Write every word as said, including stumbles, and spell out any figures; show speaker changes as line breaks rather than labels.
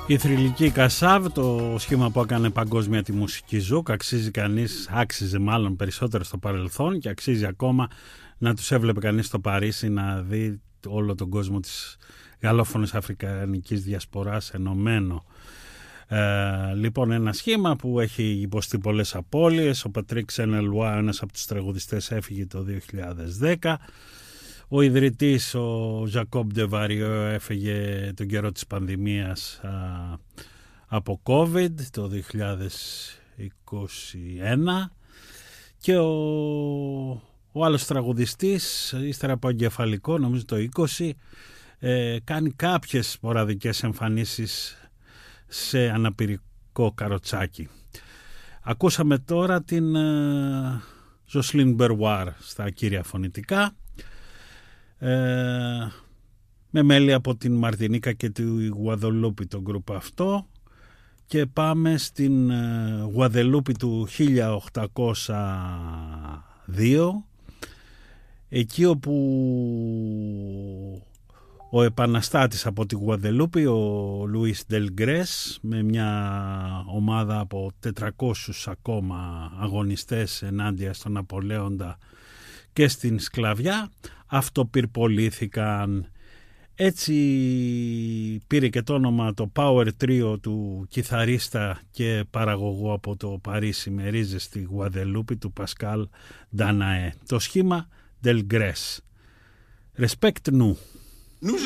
Η θρυλική Κασάβ, το σχήμα που έκανε παγκόσμια τη μουσική ζουκ, αξίζει κανείς, άξιζε μάλλον περισσότερο στο παρελθόν και αξίζει ακόμα να τους έβλεπε κανείς στο Παρίσι, να δει όλο τον κόσμο της γαλλόφωνης αφρικανικής διασποράς ενωμένο. Ε, λοιπόν, ένα σχήμα που έχει υποστεί πολλές απώλειες. Ο Πατρίκ Σενελουά, ένας από τους τραγουδιστές, έφυγε το δύο χιλιάδες δέκα. Ο ιδρυτής, ο Ζακόμπ Ντεβαριό, έφυγε τον καιρό της πανδημίας α, από COVID το δύο χιλιάδες είκοσι ένα. Και ο, ο άλλος τραγουδιστής, ύστερα από εγκεφαλικό, νομίζω το είκοσι, ε, κάνει κάποιες σποραδικές εμφανίσεις σε αναπηρικό καροτσάκι. Ακούσαμε τώρα την Ζοσλίν Μπερουάρ στα κύρια φωνητικά, ε, με μέλη από την Μαρτινίκα και τη Γουαδελούπη τον γκρουπ αυτό, και πάμε στην Γουαδελούπη του χίλια οκτακόσια δύο, εκεί όπου ο επαναστάτης από τη Γουαδελούπη, ο Λουίς Ντελγκρές, με μια ομάδα από τετρακόσιους ακόμα αγωνιστές ενάντια στον Ναπολέοντα και στην σκλαβιά, αυτοπυρπολήθηκαν. Έτσι πήρε και το όνομα το Power Trio του κιθαρίστα και παραγωγού από το Παρίσι με ρίζες στη Γουαδελούπη, του Πασκάλ Νταναέ. Το σχήμα Ντελγκρές. Respect nous.